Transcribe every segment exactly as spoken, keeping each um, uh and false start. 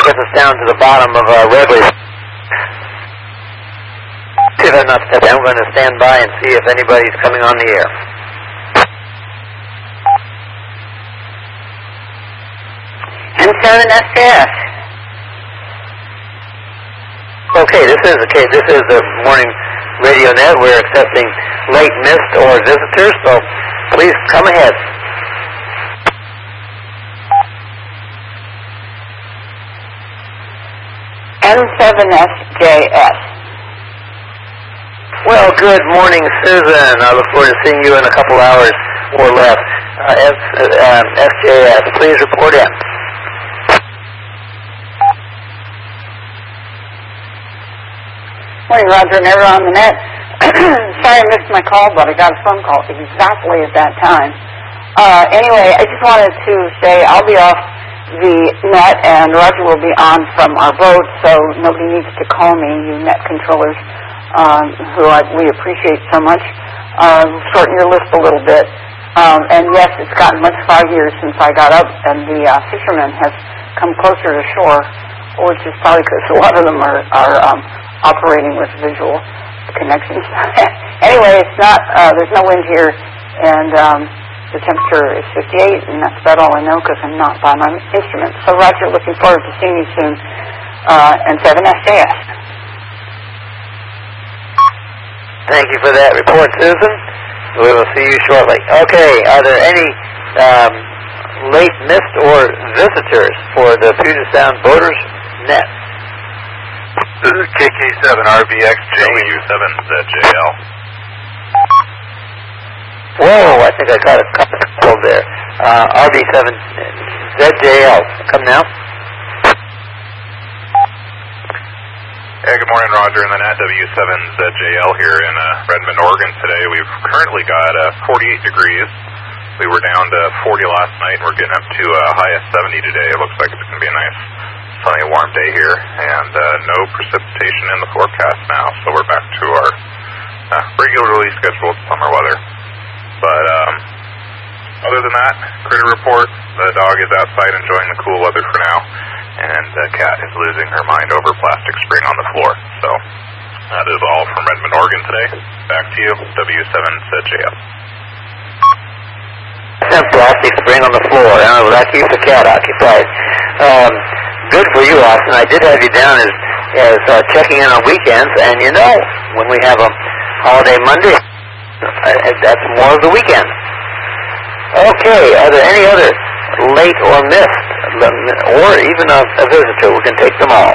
gets us down to the bottom of uh, Redley. See if I'm not stepping. I'm going to stand by and see if anybody's coming on the air. M seven S J S. Okay, this is okay. This is the morning radio net. We're accepting late missed or visitors, so please come ahead. M seven S J S. Well, good morning, Susan. I look forward to seeing you in a couple hours or less. Uh, F, uh, S J S, please report in. Morning, Roger, never on the net. Sorry I missed my call, but I got a phone call exactly at that time. Uh, anyway, I just wanted to say I'll be off the net, and Roger will be on from our boat, so nobody needs to call me, you net controllers, um, who I, we appreciate so much. Um, shorten your list a little bit. Um, and yes, it's gotten much foggier since I got up, and the uh, fishermen have come closer to shore, which is probably because a lot of them are, are um, operating with visual connections. Anyway, it's not, uh, there's no wind here, and um, the temperature is fifty-eight, and that's about all I know because I'm not by my instrument. So, Roger, looking forward to seeing you soon, uh, and seven S J S. Thank you for that report, Susan. We will see you shortly. Okay, are there any um, late missed or visitors for the Puget Sound Boaters Net? This is K K seven R V X W seven Z J L. Whoa, I think I got a couple there. Uh, R V seven Z J L. Come now. Hey, good morning, Roger, and then at W seven Z J L here in uh, Redmond, Oregon today. We've currently got uh, forty-eight degrees. We were down to forty last night, and we're getting up to a uh, high of seventy today. It looks like it's going to be a nice, sunny, warm day here, and uh, no precipitation in the forecast now, so we're back to our uh, regularly scheduled summer weather. But um, other than that, critter report, the dog is outside enjoying the cool weather for now, and the cat is losing her mind over plastic spring on the floor. So that is all from Redmond, Oregon today. Back to you, W seven Z J L. Plastic spring on the floor. Uh, well, that keeps the cat occupied. Um, good for you, Austin. I did have you down as, as uh, checking in on weekends, and you know, when we have a holiday Monday, uh, that's more of the weekend. Okay, are there any other late or missed, or even a, a visitor? We can take them all.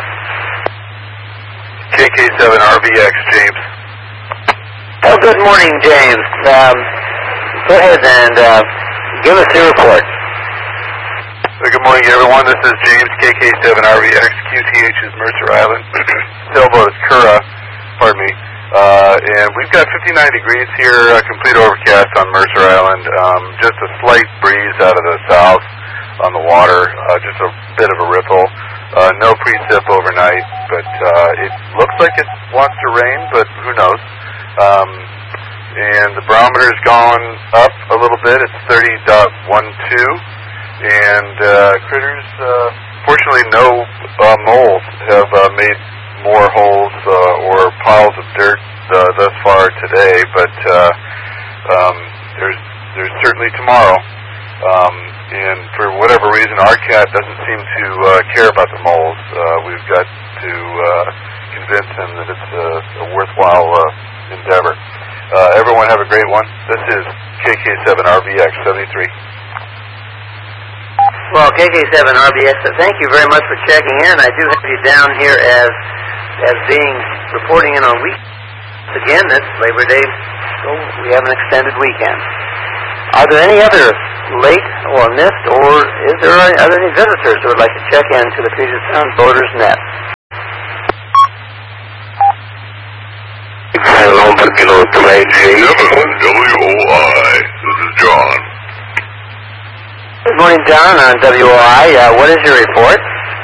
K K seven R V X, James. Oh, good morning, James. Um, go ahead and uh, give us your report. Well, good morning, everyone. This is James, K K seven R V X. Q T H is Mercer Island. Sailboat is Curra, pardon me. Uh, and we've got fifty-nine degrees here, uh, complete overcast on Mercer Island. Um, just a slight breeze out of the south on the water, uh, just a bit of a ripple. Uh, no precip overnight, but uh, it looks like it wants to rain, but who knows. Um, and the barometer's gone up a little bit. It's thirty point one two, and uh, critters, uh, fortunately no uh, moles have uh, made more holes uh, or piles of dirt uh, thus far today, but uh, um, there's there's certainly tomorrow. Um, and for whatever reason, our cat doesn't seem to uh, care about the moles. Uh, we've got to uh, convince him that it's a, a worthwhile uh, endeavor. Uh, everyone have a great one. This is K K seven R V X seventy-three. Well, K K seven R B S, thank you very much for checking in. I do have you down here as as being reporting in on week. Again, it's Labor Day, so we have an extended weekend. Are there any other late or missed, or is there any, are there any visitors who would like to check in to the Puget Sound Boaters Net? Hello, W O I. This is John. Good morning, John, on W O I. Uh, what is your report?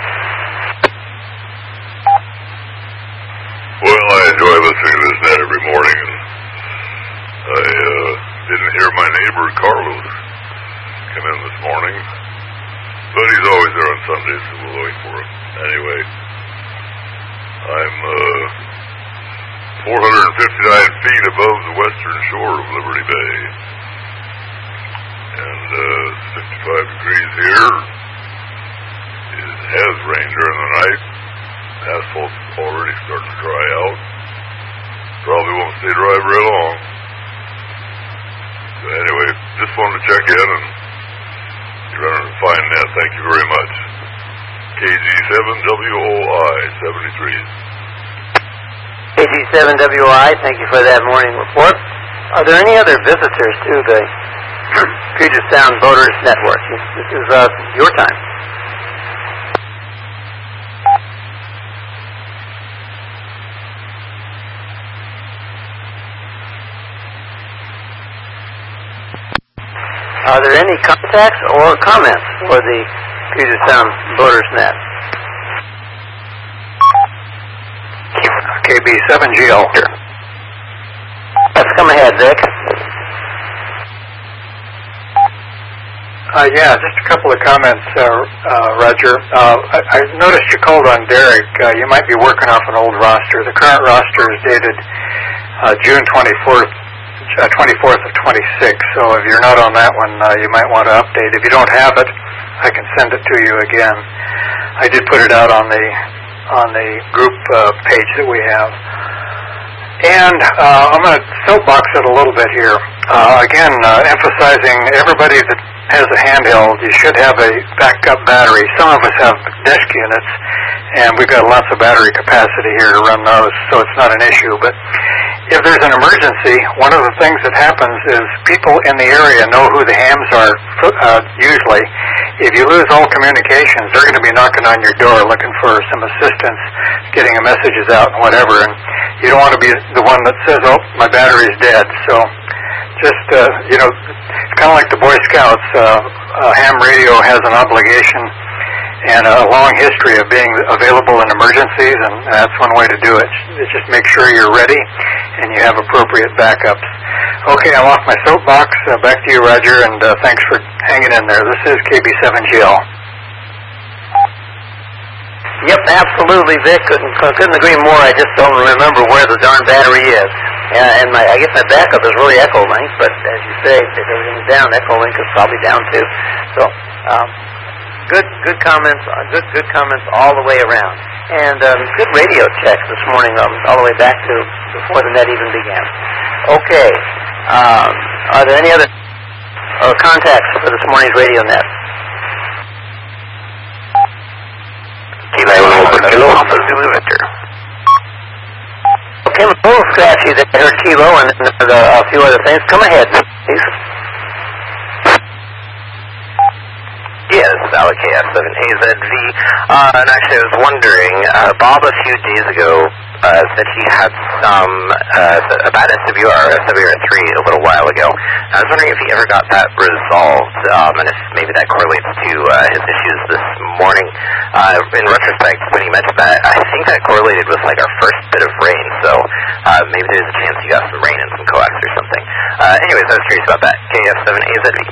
Well, I enjoy listening to this net every morning, and I uh, didn't hear my neighbor Carlos come in this morning, but he's always there on Sunday, so we'll wait for him. Anyway, I'm uh, four hundred fifty-nine feet above the western shore of Liberty Bay. And uh, fifty-five degrees here. It has rained during the night. Asphalt's already starting to dry out. Probably won't stay dry very long. So anyway, just wanted to check in, and you're running a fine net. Thank you very much. K G seven W O I seventy-three. K G seven W O I, thank you for that morning report. Are there any other visitors to the Puget Sound Voters Network? This is uh, your time. Are there any contacts or comments for the Puget Sound Voters Net? K B seven G L. Let's come ahead, Vic. Uh, yeah, just a couple of comments, uh, uh, Roger. Uh, I, I noticed you called on Derek. Uh, you might be working off an old roster. The current roster is dated uh, June twenty-fourth, uh, twenty-fourth of twenty-six. So if you're not on that one, uh, you might want to update. If you don't have it, I can send it to you again. I did put it out on the on the group uh, page that we have. And uh, I'm going to soapbox it a little bit here. Uh, again, uh, emphasizing everybody that has a handheld, you should have a backup battery. Some of us have desk units, and we've got lots of battery capacity here to run those, so it's not an issue. But if there's an emergency, one of the things that happens is people in the area know who the hams are, uh, usually. If you lose all communications, they're going to be knocking on your door looking for some assistance, getting the messages out and whatever, and you don't want to be the one that says, oh, my battery's dead. So just, uh, you know, it's kind of like the Boy Scouts. Uh, uh, ham radio has an obligation and a long history of being available in emergencies, and that's one way to do it. It's just make sure you're ready and you have appropriate backups. Okay, I'm off my soapbox. Uh, back to you, Roger, and uh, thanks for hanging in there. This is K B seven G L. Yep, absolutely, Vic. Couldn't, couldn't agree more. I just don't remember where the darn battery is. Uh, and my, I guess my backup is really Echolink, but as you say, if everything's down, Echolink is probably down too. So, um, good, good comments, uh, good, good comments all the way around. And um, good radio checks this morning, um, all the way back to before the net even began. Okay, um, are there any other uh, contacts for this morning's radio net? Kilo, Kilo, Alpha Zulu Victor. Okay, I'm a little scratchy there. I heard Kilo and uh, a few other things. Come ahead, please. Yes, Alec K F seven A Z V. Uh, and actually, I was wondering, uh, Bob a few days ago uh, said he had some, uh, about S W R, S W R three a little while ago. I was wondering if he ever got that resolved, um, and if maybe that correlates to uh, his issues this morning. Uh, in retrospect, when he mentioned that, I think that correlated with like our first bit of rain, so uh, maybe there's a chance you got some rain and some coax or something. Uh, anyways, I was curious about that. K F seven A Z V.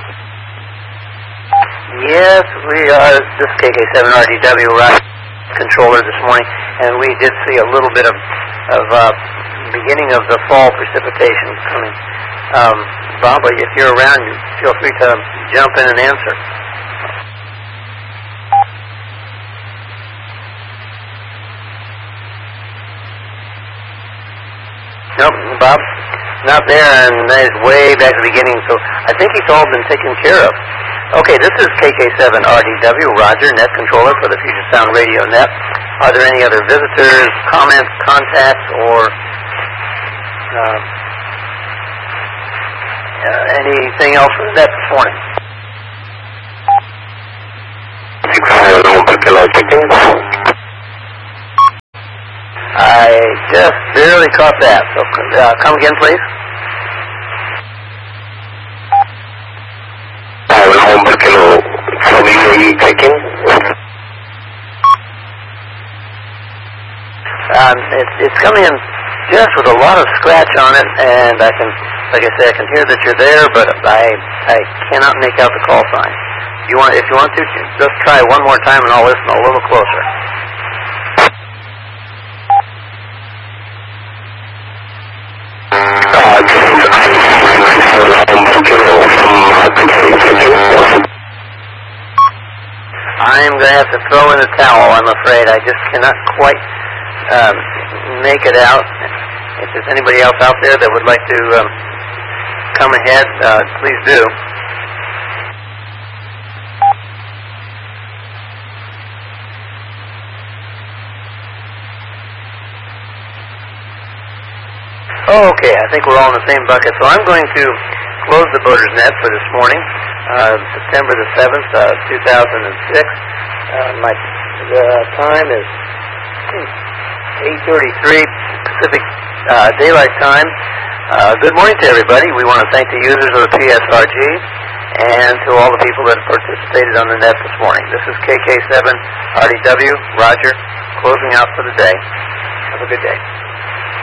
Yes, we are. This K K seven R D W right controller this morning, and we did see a little bit of of uh, beginning of the fall precipitation coming. Um, Bob, if you're around, feel free to jump in and answer. Nope, Bob, not there, and that is way back at the beginning, so I think it's all been taken care of. Okay, this is K K seven R D W, Roger, net controller for the Puget Sound Radio Net. Are there any other visitors, comments, contacts, or uh, uh, anything else for the net this morning? I just barely caught that, so uh, come again, please. Um, it's, it's coming in just with a lot of scratch on it, and I can, like I say, I can hear that you're there, but I I cannot make out the call sign. You want, if you want to, just try one more time, and I'll listen a little closer. I'm going to have to throw in the towel, I'm afraid. I just cannot quite um, make it out. If there's anybody else out there that would like to um, come ahead, uh, please do. Okay, I think we're all in the same bucket. So I'm going to close the Boater's Net for this morning, uh, September the seventh, uh, two thousand six. Uh, my uh, time is eight thirty-three Pacific uh, Daylight Time. Uh, good morning to everybody. We want to thank the users of the P S R G and to all the people that participated on the net this morning. This is K K seven R D W, Roger, closing out for the day. Have a good day.